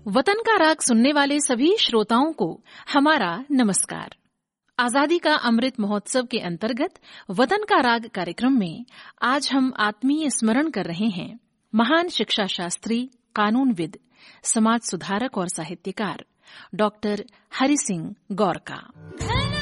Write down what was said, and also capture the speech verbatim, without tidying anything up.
वतन का राग सुनने वाले सभी श्रोताओं को हमारा नमस्कार। आजादी का अमृत महोत्सव के अंतर्गत वतन का राग कार्यक्रम में आज हम आत्मीय स्मरण कर रहे हैं महान शिक्षा शास्त्री, कानूनविद, समाज सुधारक और साहित्यकार डॉक्टर हरि सिंह गौर का।